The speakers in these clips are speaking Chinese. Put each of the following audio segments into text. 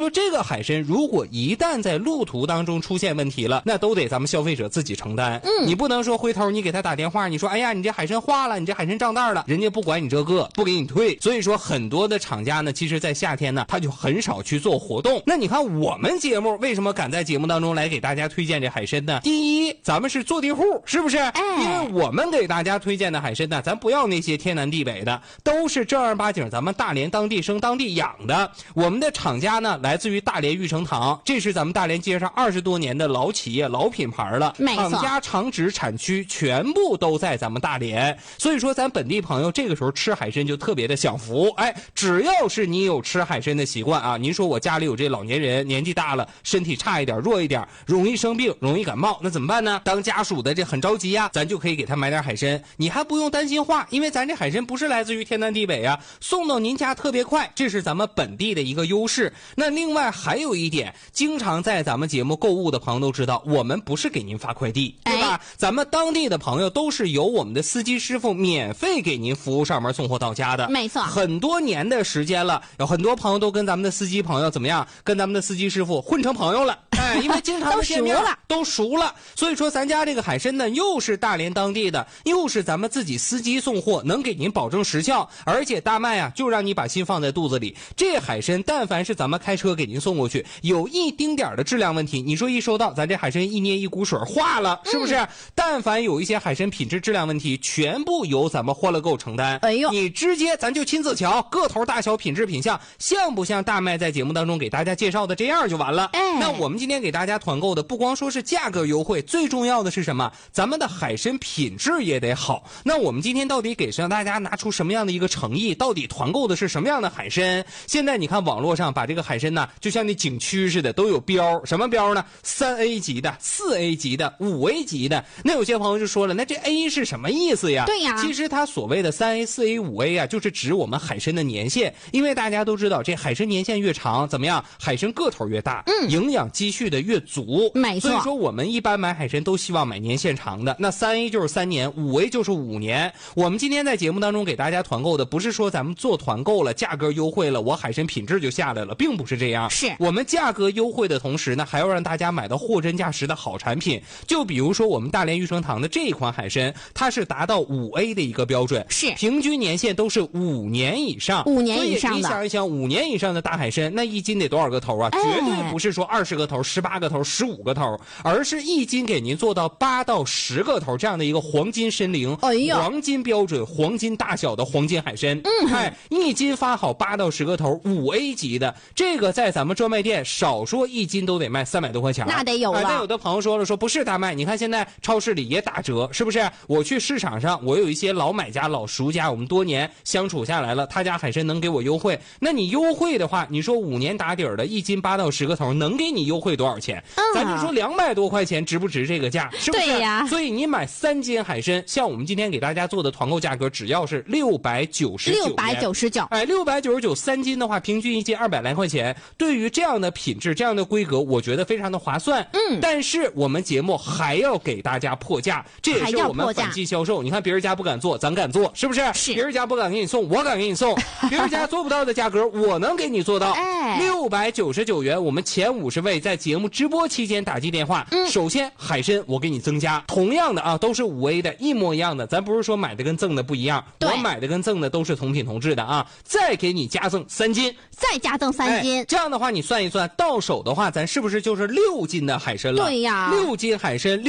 说这个海参如果一旦在路途当中出现问题了，那都得咱们消费者自己承担。你不能说回头你给他打电话，你说哎呀你这海参化了，你这海参胀袋了，人家不管你这个，不给你退。所以说很多的厂家呢，其实在夏天呢他就很少去做活动。那你看我们节目为什么敢在节目当中来给大家推荐这海参呢？第一，咱们是坐地户，是不是？因为我们给大家推荐的海参呢，咱不要那些天南地北的，都是正儿八经咱们大连当地生当地养的。我们的厂家呢来自于大连玉成堂，这是咱们大连街上20多年的老企业老品牌了，厂家厂址产区全部都在咱们大连。所以说咱本地朋友这个时候吃海参就特别的享福。只要是你有吃海参的习惯啊，您说我家里有这老年人，年纪大了，身体差一点弱一点，容易生病容易感冒，那怎么办呢？当家属的这很着急呀，咱就可以给他买点海参，你还不用担心化，因为咱这海参不是来自于天南地北啊，送到您家特别快，这是咱们本地的一个优势。那另外还有一点，经常在咱们节目购物的朋友都知道，我们不是给您发快递，对吧？咱们当地的朋友都是由我们的司机师傅免费给您服务上门送货到家的。 没错， 很多年的时间了，有很多朋友都跟咱们的司机朋友怎么样？跟咱们的司机师傅混成朋友了。因为经常的见面都熟了，所以说咱家这个海参呢，又是大连当地的，又是咱们自己司机送货，能给您保证时效。而且大麦啊，就让你把心放在肚子里，这海参但凡是咱们开车给您送过去，有一丁点的质量问题，你说一收到咱这海参一捏一股水化了，是不是？但凡有一些海参品质质量问题，全部由咱们欢乐购承担。你直接咱就亲自瞧，个头大小品质品相像不像大麦在节目当中给大家介绍的这样就完了。那我们今天给大家团购的不光说是价格优惠，最重要的是什么？咱们的海参品质也得好。那我们今天到底给大家拿出什么样的一个诚意？到底团购的是什么样的海参？现在你看网络上把这个海参呢，就像那景区似的都有标，什么标呢？3A 级的、4A 级的、5A 级的。那有些朋友就说了，那这 A 是什么意思呀？ 对呀， 其实它所谓的3A、4A、5A 啊，就是指我们海参的年限。因为大家都知道，这海参年限越长，怎么样？海参个头越大，营养积蓄的越足。 没错。 所以说我们一般买海参都希望买年限长的，那3A 就是3年，5A 就是5年。我们今天在节目当中给大家团购的，不是说咱们做团购了，价格优惠了，我海参品质就下来了，并不是这样。 是我们价格优惠的同时呢，还要让大家买到货真价实的好产品。就比如说我们大连玉成堂的这一款海参，它是达到5A 的一个标准， 是平均年限都是5年以上。 5年以上的， 所以你想一想，5年以上的大海参，那一斤得多少个头啊？绝对不是说20个头、18个头、15个头，而是一斤给您做到8到10个头这样的一个黄金参龄，黄金标准、黄金大小的黄金海参。一斤发好8到10个头，5A 级的，这个在咱们专卖店少说一斤都得卖300多块钱， 那得有了。 那有的朋友说了，说不是大麦，你看现在超市里也打折，是不是？我去市场上，我有一些老买家、老熟家，我们多年相处下来了，他家海参能给我优惠。那你优惠的话，你说5年打底儿的，一斤8到10个头，能给你优惠多少钱？咱就说200多块钱，值不值这个价？是不是？ 对呀。 所以你买3斤海参，像我们今天给大家做的团购价格，只要是699元。699 3斤的话，平均一斤200来块钱。对于这样的品质、这样的规格，我觉得非常的划算。但是我们节目还要给大家破价，这也是我们反季销售。你看别人家不敢做，咱敢做，是不是？ 是。 别人家不敢给你送，我敢给你送。别人家做不到的价格，我能给你做到。699元，我们前50位在节目直播期间打击电话。首先海参我给你增加，同样的啊，都是5A 的，一模一样的。咱不是说买的跟赠的不一样，我买的跟赠的都是同品同质的啊。再给你加赠3斤， 再加赠3斤。 这样的话你算一算，到手的话，咱是不是就是6斤的海参了？ 对呀 ，6斤海参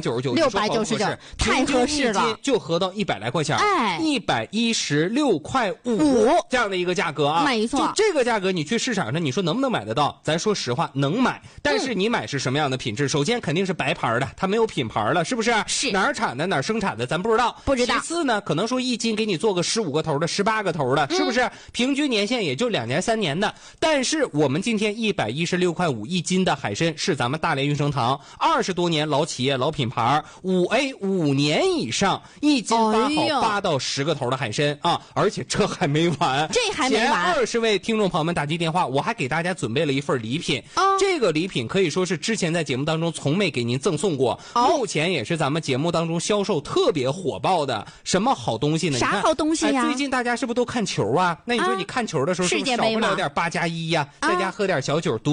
699， 太合适了， 平均一斤就合到100来块钱，116块5这样的一个价格啊。 没错， 就这个价格，你去市场上，你说能不能买得到？咱说实话，能买，但是你买是什么样的品质？首先肯定是白牌的，它没有品牌了，是不是？ 是哪儿产的，哪儿生产的，咱不知道。其次呢，可能说一斤给你做个15个头的、18个头的，是不是？平均年限也就2年3年的。但是我们今天116块5一斤的海参，是咱们大连玉成堂20多年老企业老品牌，5A 5年以上，一斤发好8到10个头的海参啊！而且这还没完， 这还没完。 前20位听众朋友们打击电话，我还给大家准备了一份礼品。这个礼品可以说是之前在节目当中从没给您赠送过，目前也是咱们节目当中销售特别火爆的。什么好东西呢？ 啥好东西呀？ 最近大家是不是都看球啊？那你说你看球的时候是不是少不了点8+1呀？在家喝点小酒。